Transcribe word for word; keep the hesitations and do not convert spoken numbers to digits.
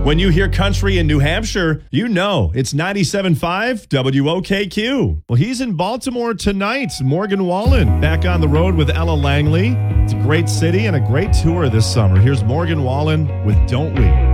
When you hear country in New Hampshire, you know it's ninety-seven point five W O K Q. Well, he's in Baltimore tonight. Morgan Wallen back on the road with Ella Langley. It's a great city and a great tour this summer. Here's Morgan Wallen with Don't We.